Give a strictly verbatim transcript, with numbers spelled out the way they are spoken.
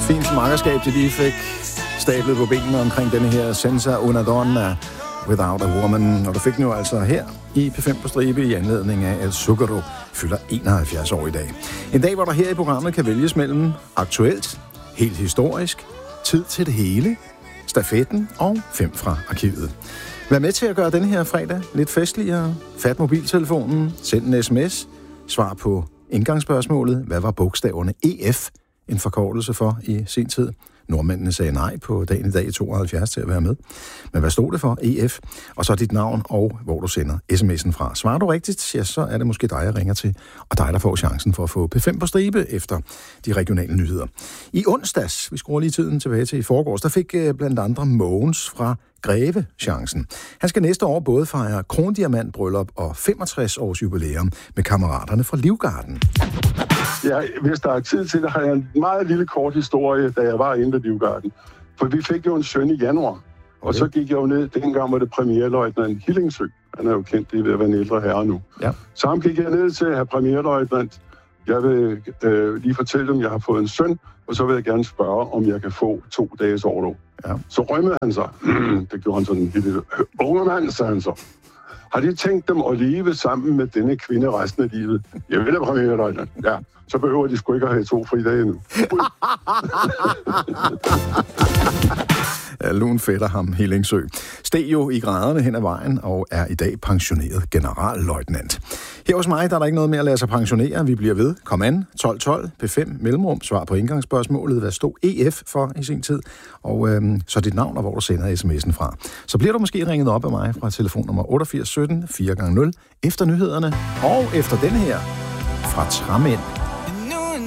Fint makkerskab, de lige fik stablet på benene omkring denne her Senza una donna, Without a Woman. Og du fik den jo altså her i P fem på stribe i anledning af, at Zucchero fylder enoghalvfjerds år i dag. En dag, hvor der her i programmet kan vælges mellem aktuelt, helt historisk, tid til det hele, stafetten og fem fra arkivet. Vær med til at gøre denne her fredag lidt festligere. Fat mobiltelefonen, send en sms, svar på indgangsspørgsmålet. Hvad var bogstaverne E F en forkortelse for i sin tid? Nordmændene sagde nej på dagen i dag i tooghalvfjerds til at være med. Men hvad stod det for? E F. Og så dit navn og hvor du sender sms'en fra. Svarer du rigtigt, ja, så er det måske dig, jeg ringer til. Og dig, der får chancen for at få P fem på stribe efter de regionale nyheder. I onsdags, vi skruer lige tiden tilbage til i forgårs, der fik blandt andre Mogens fra Greve chancen. Han skal næste år både fejre krondiamantbryllup og femogtres års jubilæum med kammeraterne fra Livgarden. Ja, hvis der er tid til det, har jeg en meget lille kort historie, da jeg var inde ved Livgarden. For vi fik jo en søn i januar, okay. Og så gik jeg jo ned, dengang var det premierløjtnant Hillingsø. Han er jo kendt, det er ved at være en ældre herre nu. Ja. Så ham gik jeg ned til at have premierløjtnant. Jeg vil øh, lige fortælle dem, at jeg har fået en søn, og så vil jeg gerne spørge, om jeg kan få to dages orlov. Ja. Så rømmede han sig. Det gjorde han sådan en lille unge mand, sagde han så. Har de tænkt dem at leve sammen med denne kvinde resten af livet? Jeg vil da premierløjtnant. Ja, så behøver de sgu ikke at have to fridage nu. Ja, lun fætter ham Hillingsø. Steg jo i graderne hen ad vejen og er i dag pensioneret generalløjtnant. Her hos mig der er der ikke noget med at lade sig pensionere. Vi bliver ved. Kom an. tolv tolv P fem mellemrum. Svar på indgangsspørgsmålet. Hvad stod E F for i sin tid? Og øhm, så dit navn og hvor du sender sms'en fra. Så bliver du måske ringet op af mig fra telefonnummer otteogfirs sytten fire gange nul efter nyhederne og efter denne her fra Træmænd.